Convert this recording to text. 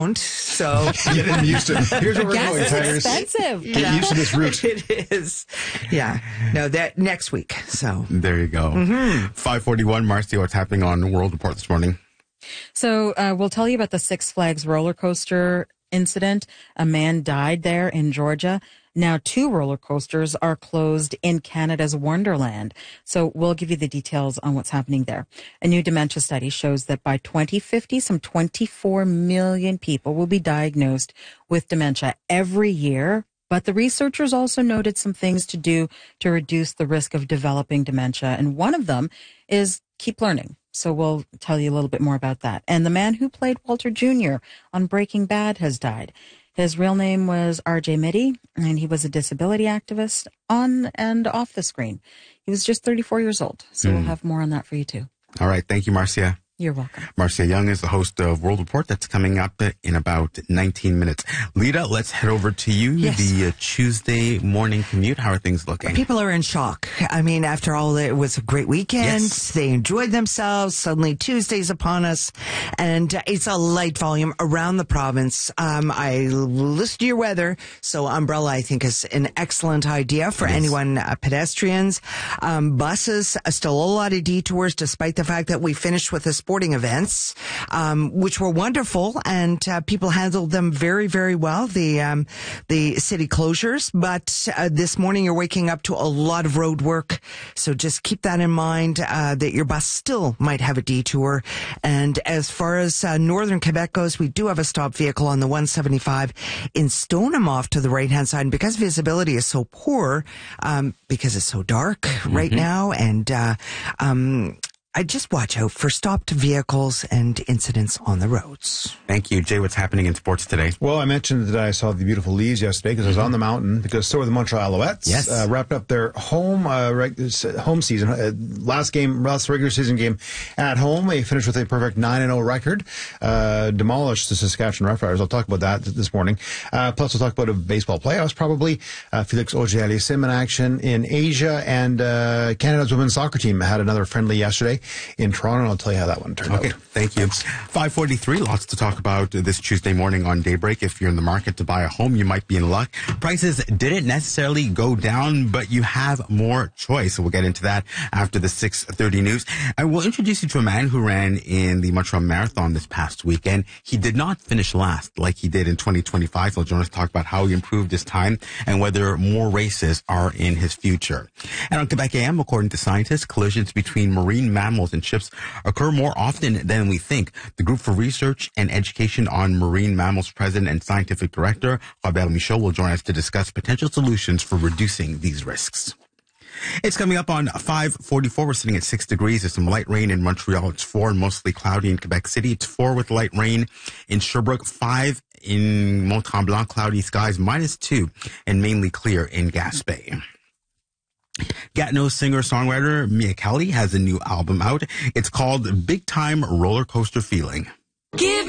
So getting used to. Here's where we're Gas going, is Tires. expensive. Get used to this route. it is. Yeah. No, that next week. So there you go. 5:41, Marcia, what's happening on World Report this morning? So we'll tell you about the Six Flags roller coaster incident. A man died there in Georgia. Now 2 roller coasters are closed in Canada's Wonderland. So we'll give you the details on what's happening there. A new dementia study shows that by 2050, some 24 million people will be diagnosed with dementia every year. But the researchers also noted some things to do to reduce the risk of developing dementia. And one of them is keep learning. So we'll tell you a little bit more about that. And the man who played Walter Jr. on Breaking Bad has died. His real name was R.J. Mitty, and he was a disability activist on and off the screen. He was just 34 years old. So we'll have more on that for you, too. All right. Thank you, Marcia. You're welcome. Marcia Young is the host of World Report. That's coming up in about 19 minutes. Lita, let's head over to you. Yes. The Tuesday morning commute. How are things looking? people are in shock. I mean, after all, it was a great weekend. Yes. They enjoyed themselves. Suddenly Tuesday's upon us. And it's a light volume around the province. I listened to your weather. So umbrella, I think, is an excellent idea for anyone, pedestrians. Buses, still a lot of detours, despite the fact that we finished with a sporting events, which were wonderful, and people handled them very, very well, the city closures. But this morning you're waking up to a lot of road work, so just keep that in mind, that your bus still might have a detour. And as far as northern Quebec goes, we do have a stop vehicle on the 175 in Stoneham off to the right-hand side. And because visibility is so poor, because it's so dark right now, and I just watch out for stopped vehicles and incidents on the roads. Thank you. Jay, what's happening in sports today? Well, I mentioned that I saw the beautiful leaves yesterday because I was on the mountain, because so were the Montreal Alouettes. Yes. Wrapped up their home season, last regular season game at home. They finished with a perfect 9-0 record, demolished the Saskatchewan Roughriders. I'll talk about that this morning. Plus, we'll talk about a baseball playoffs probably. Felix Auger-Aliassime in action in Asia, and Canada's women's soccer team had another friendly yesterday in Toronto, and I'll tell you how that one turned out. Okay, thank you. 5:43, lots to talk about this Tuesday morning on Daybreak. If you're in the market to buy a home, you might be in luck. Prices didn't necessarily go down, but you have more choice. So we'll get into that after the 6:30 news. I will introduce you to a man who ran in the Montreal Marathon this past weekend. He did not finish last like he did in 2025. So Jonas talked about how he improved his time and whether more races are in his future. And on Quebec AM, according to scientists, collisions between marine mammals and ships occur more often than we think. The Group for Research and Education on Marine Mammals President and Scientific Director, Robert Michaud, will join us to discuss potential solutions for reducing these risks. It's coming up on 5:44. We're sitting at 6 degrees. There's some light rain in Montreal. It's 4 and mostly cloudy in Quebec City. It's 4 with light rain in Sherbrooke, 5 in Mont-Tremblant, cloudy skies, -2 and mainly clear in Gaspé. Gatineau singer-songwriter Mia Kelly has a new album out. It's called Big Time Roller Coaster Feeling. Give